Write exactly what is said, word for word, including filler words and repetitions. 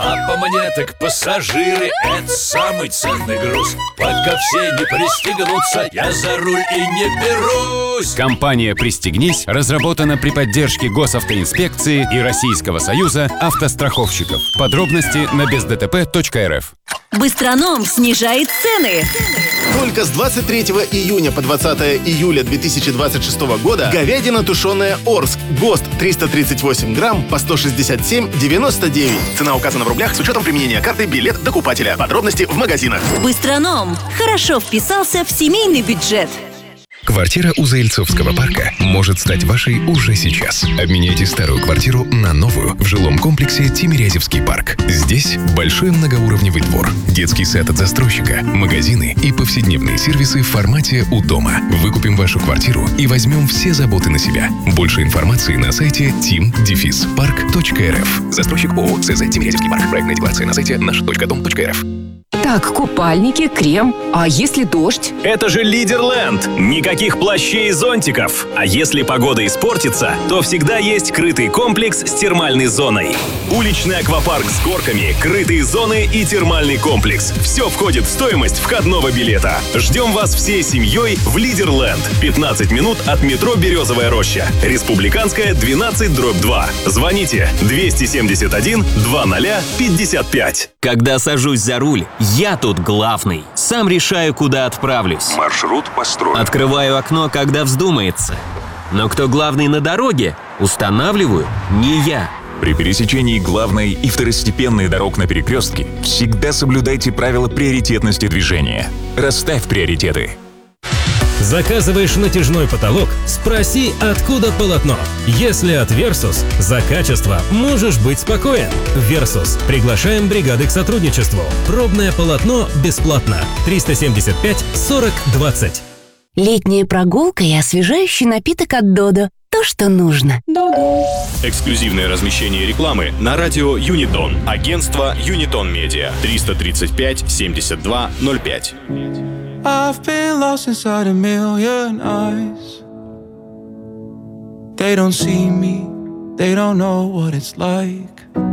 А по мне так пассажиры — это самый ценный груз. Пока все не пристегнутся, я за руль и не берусь. Компания «Пристегнись» разработана при поддержке Госавтоинспекции и Российского союза автостраховщиков. Подробности на без дэ тэ пэ точка эр эф. Быстроном снижает цены. Только с двадцать третьего июня по двадцатое июля две тысячи двадцать шестого года говядина тушеная Орск ГОСТ триста тридцать восемь грамм по сто шестьдесят семь девяносто девять. Цена указана в рублях с учетом применения карты «Билет докупателя». Подробности в магазинах. Быстроном хорошо вписался в семейный бюджет. Квартира у Заильцовского парка может стать вашей уже сейчас. Обменяйте старую квартиру на новую в жилом комплексе Тимирязевский парк. Здесь большой многоуровневый двор, детский сад от застройщика, магазины и повседневные сервисы в формате «У дома». Выкупим вашу квартиру и возьмем все заботы на себя. Больше информации на сайте тим парк точка эр эф. Застройщик ООО СЗ Тимирязевский парк. Проектная декларация на сайте наш точка дом точка эр эф. Так, купальники, крем. А если дождь? Это же Лидерленд! Никаких плащей и зонтиков. А если погода испортится, то всегда есть крытый комплекс с термальной зоной. Уличный аквапарк с горками, крытые зоны и термальный комплекс. Все входит в стоимость входного билета. Ждем вас всей семьей в Лидерленд. пятнадцать минут от метро «Березовая роща». Республиканская, двенадцать дробь два. Звоните двести семьдесят один двадцать пятьдесят пять. Когда сажусь за руль, я тут главный. Сам решаю, куда отправлюсь. Маршрут построен. Открываю окно, когда вздумается. Но кто главный на дороге, устанавливаю не я. При пересечении главной и второстепенной дорог на перекрестке всегда соблюдайте правила приоритетности движения. Расставь приоритеты. Заказываешь натяжной потолок? Спроси, откуда полотно. Если от Versus, за качество можешь быть спокоен. Versus. Приглашаем бригады к сотрудничеству. Пробное полотно бесплатно. триста семьдесят пять сорок двадцать. Летняя прогулка и освежающий напиток от Додо. То, что нужно. Додо. Эксклюзивное размещение рекламы на радио Юнитон. Агентство Юнитон Медиа. триста тридцать пять семьдесят два ноль пять. I've been lost inside a million eyes. They don't see me, they don't know what it's like.